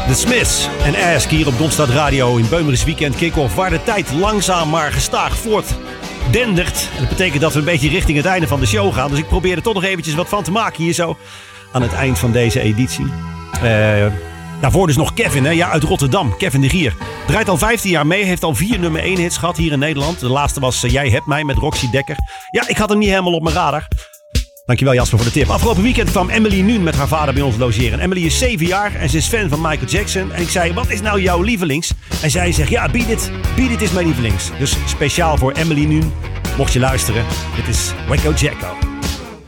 The Smiths en Ask hier op Donstad Radio in Beumeris Weekend Kick-Off, waar de tijd langzaam maar gestaag voortdendert. En dat betekent dat we een beetje richting het einde van de show gaan. Dus ik probeer er toch nog eventjes wat van te maken hier zo aan het eind van deze editie. Daarvoor dus nog Kevin, hè? Ja, uit Rotterdam. Kevin de Gier. Draait al 15 jaar mee, heeft al 4 nummer 1 hits gehad hier in Nederland. De laatste was Jij hebt mij met Roxy Dekker. Ja, ik had hem niet helemaal op mijn radar. Dankjewel Jasper voor de tip. Afgelopen weekend kwam Emily Nuun met haar vader bij ons logeren. Emily is 7 jaar en ze is fan van Michael Jackson. En ik zei, wat is nou jouw lievelings? En zij zegt, ja, Beat It is mijn lievelings. Dus speciaal voor Emily Nuun, mocht je luisteren, dit is Wacko Jacko.